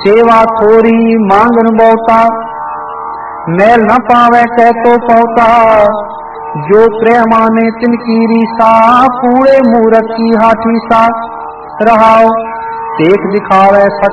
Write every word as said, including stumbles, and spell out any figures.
सेवा थोरी मांगन बहुता, मैल न पावे कह तो पौता। जो प्रेमाने तिनकी रीसा, पूरे मूरत की हाथी सा। रहाओ देख दिखावे सत